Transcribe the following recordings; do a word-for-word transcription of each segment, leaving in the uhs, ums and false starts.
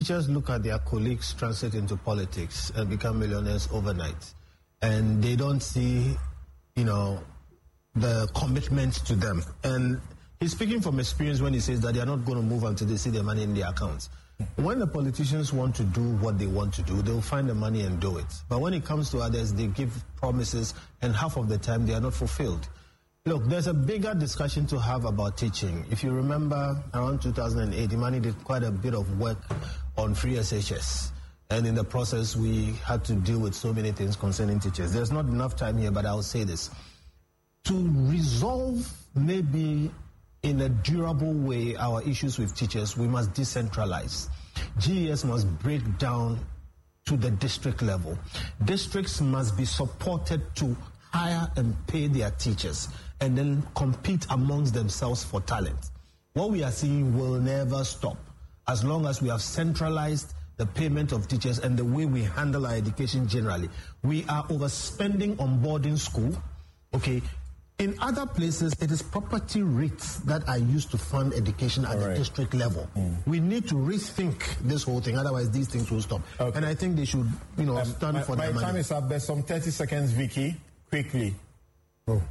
Teachers look at their colleagues translate into politics and become millionaires overnight. And they don't see, you know, the commitment to them. And he's speaking from experience when he says that they are not going to move until they see the money in their accounts. When the politicians want to do what they want to do, they'll find the money and do it. But when it comes to others, they give promises, and half of the time they are not fulfilled. Look, there's a bigger discussion to have about teaching. If you remember, around two thousand eight, Imani did quite a bit of work on free S H S. And in the process, we had to deal with so many things concerning teachers. There's not enough time here, but I'll say this. To resolve maybe in a durable way our issues with teachers, we must decentralize. G E S must break down to the district level. Districts must be supported to hire and pay their teachers and then compete amongst themselves for talent. What we are seeing will never stop as long as we have centralized the payment of teachers and the way we handle our education generally. We are overspending on boarding school, okay? In other places, it is property rates that are used to fund education at All the right. district level. Mm. We need to rethink this whole thing, otherwise these things will stop. Okay. And I think they should, you know, um, stand my, for my their money. My time is up. There's some thirty seconds, Vicky. Quickly. Oh.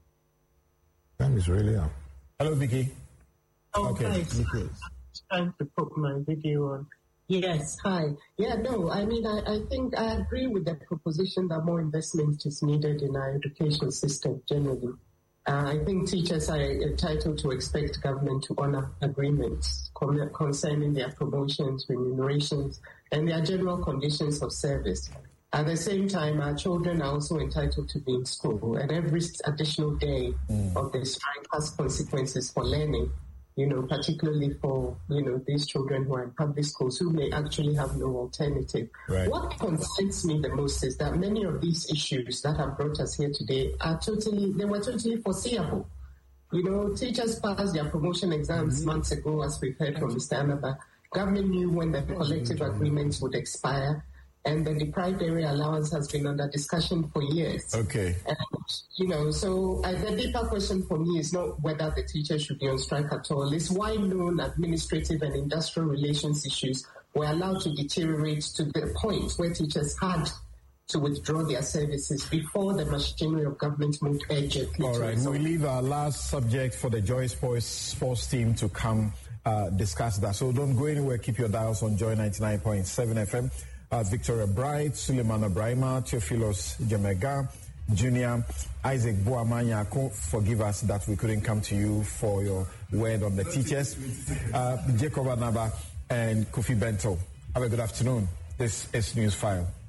Time is really up. Hello, Vicky. Oh, okay. Hi. Vicky. Trying to put my video on. Yes, hi. Yeah, no, I mean, I, I think I agree with the proposition that more investment is needed in our education system generally. Uh, I think teachers are entitled to expect government to honor agreements concerning their promotions, remunerations, and their general conditions of service. At the same time, our children are also entitled to be in school, and every additional day mm. of the strike has consequences for learning. You know, particularly for, you know, these children who are in public schools who may actually have no alternative. Right. What concerns me the most is that many of these issues that have brought us here today are totally, they were totally foreseeable. You know, teachers passed their promotion exams mm-hmm. months ago, as we've heard from Mister Anaba. Government knew when the collective agreements would expire, and the deprived area allowance has been under discussion for years. Okay. And, you know, so uh, the deeper question for me is not whether the teachers should be on strike at all. It's why known administrative and industrial relations issues were allowed to deteriorate to the point where teachers had to withdraw their services before the machinery of government moved urgently. All right. We leave our last subject for the Joy Sports sports team to come uh, discuss that. So don't go anywhere. Keep your dials on Joy ninety-nine point seven F M. Uh, Victoria Bright, Suleiman Abrahima, Theophilos Jemega, Junior, Isaac Boamanyako, forgive us that we couldn't come to you for your word on the teachers. Uh, Jacob Anaba and Kofi Bento. Have a good afternoon. This is News File.